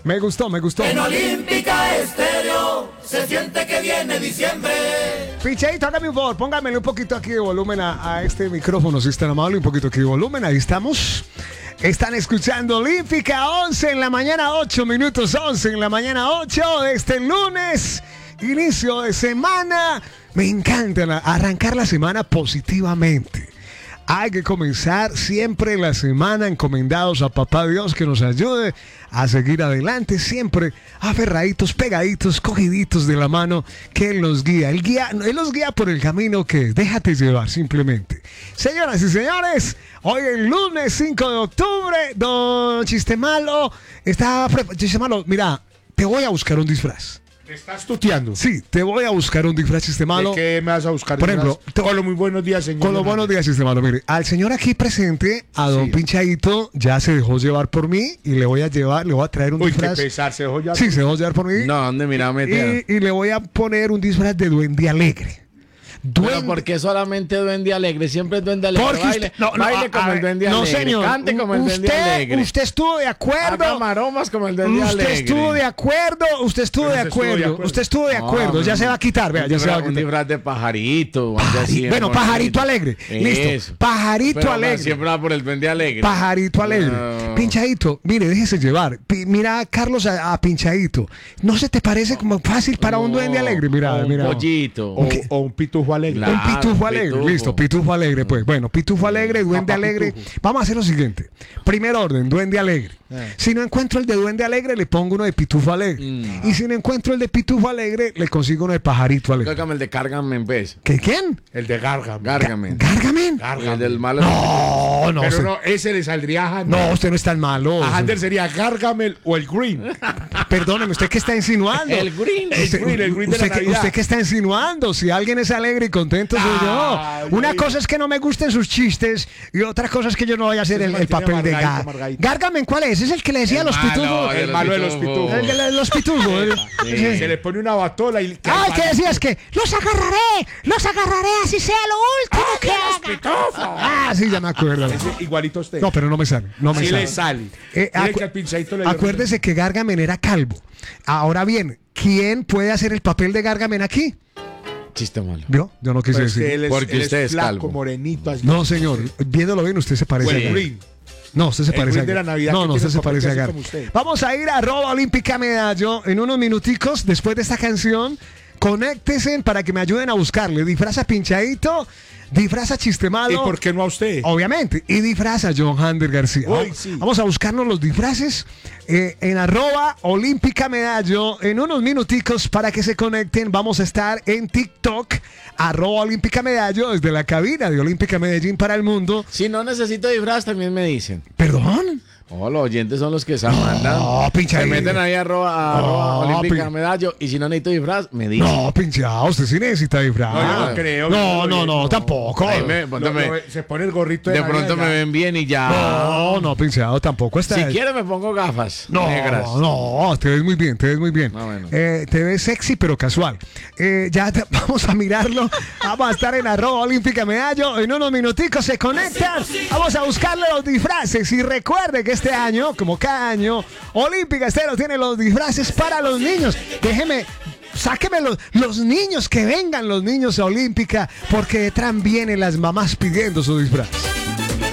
Me gustó. En Olímpica Estéreo se siente que viene diciembre. Pincheito, hágame un favor, póngamele un poquito aquí de volumen a este micrófono, si es tan amable, un poquito aquí de volumen, ahí estamos. Están escuchando Olímpica, 11 en la mañana, 8 minutos, 11 en la mañana, 8 de este lunes, inicio de semana. Me encanta arrancar la semana positivamente. Hay que comenzar siempre la semana encomendados a Papá Dios que nos ayude a seguir adelante, siempre aferraditos, pegaditos, cogiditos de la mano, que Él nos guía. Él nos guía por el camino que déjate llevar simplemente. Señoras y señores, hoy el lunes 5 de octubre, don Chistemalo Chistemalo, mira, te voy a buscar un disfraz. ¿Te estás tuteando? Sí, te voy a buscar un disfraz, Chistemalo. ¿De qué me vas a buscar? Por ejemplo, con los muy buenos días, señor. Con los buenos días, Chistemalo. Mire, al señor aquí presente, a don Pinchadito, ya se dejó llevar por mí y le voy a traer un disfraz. Uy, qué pesar, se dejó llevar. Sí, se dejó llevar por mí. No, ¿dónde mira meter? Y le voy a poner un disfraz de Duende Alegre. Pero ¿por qué solamente Duende Alegre? Siempre es Duende Alegre. Porque baile como el Duende Alegre. No, señor. Cante como el Duende Alegre. Usted estuvo de acuerdo. Haga maromas como el Duende Alegre. Usted estuvo de acuerdo. Ya se va a quitar, vea, ya se va a quitar. Un disfraz de pajarito. Bueno, pajarito alegre. Listo. Eso. Pajarito Pero alegre. Siempre va por el Duende Alegre. Pajarito alegre. No. Pinchadito, mire, déjese llevar. Mira, Carlos, a Pinchadito. ¿No se te parece como fácil para un Duende Alegre? Mira, un mira. pollito. O un pitufo alegre. Claro. Un pitufo alegre, pitufo. listo, pitufo alegre, pues. Bueno, pitufo alegre, Duende Papá Alegre. Pitufo. Vamos a hacer lo siguiente. Primer orden, Duende Alegre. Si no encuentro el de Duende Alegre, le pongo uno de Pitufo Alegre. Y si no encuentro el de Pitufo Alegre, le consigo uno de Pajarito Alegre. Cárgame el de Cárgame en vez. ¿Quién? El de Gargam. Gárgame. ¿Gargamen? Y el del malo. No, Pero usted, no, ese le saldría a Hander. no, usted no es tan malo. A Hander sería Gargamel o el Green. Perdóneme, ¿usted qué está insinuando? El Green. El Green de la Navidad. ¿Usted qué está insinuando? Si alguien es alegre y contento, soy yo. Una cosa es que no me gusten sus chistes y otra cosa es que yo no vaya a hacer el papel de Gargamen. ¿Cuál es? Es el que le decía a los pitufos. El malo de los pitufos. El de los pitufos. Se le pone una batola y... Ay, ¿qué decías? Que los agarraré así sea lo último que haga. pitufos! Ah, sí, ya me acuerdo. Igualito a usted. No, pero no me sale. No me Sí sale. le sale. Mire que al Pinchadito le dio- Acuérdese que Gargamen era calvo. Ahora bien, ¿quién puede hacer el papel de Gargamen aquí? Chiste malo. ¿Vio? Yo no quise Pues que decir. él es, Porque él usted es flaco, calvo. morenito. Así. No, señor. Viéndolo bien, usted se parece O a el Gargamen. Green. No, usted se El parece a Green de la Navidad No, que no, tiene usted se el papel parece a así Gargamen. como usted. Vamos a ir a @Olímpica Medallo en unos minuticos después de esta canción. Conéctense para que me ayuden a buscarle. Disfraza Pinchadito, disfraza Chiste Malo. ¿Y por qué no a usted? Obviamente. Y disfraza John Hander García. Uy, sí. Vamos a buscarnos los disfraces en @Olímpica Medallo. En unos minuticos para que se conecten. Vamos a estar en TikTok. @Olímpica Medallo desde la cabina de Olímpica Medellín para el mundo. Si no necesito disfraz, también me dicen. ¿Perdón? Oh, los oyentes son los que se mandan. No, pinche Se ahí. meten ahí @, Olímpica pin- Medallo. Y si no necesito disfraz, me dicen. No, pinchado, usted sí necesita disfraz. No, yo no creo. No, tampoco. Ahí Se pone el gorrito de Navidad pronto ya. me ven bien y ya. No, pinchado, tampoco está. Si quiere me pongo gafas No, negras. no, te ves muy bien, te ves muy bien. Ah, bueno. Te ves sexy pero casual. Vamos a mirarlo. Vamos a estar en @Olímpica Medallo. En unos minuticos se conectan. Vamos a buscarle los disfraces. Y recuerde que este año, como cada año, Olímpica Estéreo tiene los disfraces para los niños. Sáqueme los niños, que vengan los niños a Olímpica, porque detrás vienen las mamás pidiendo su disfraz.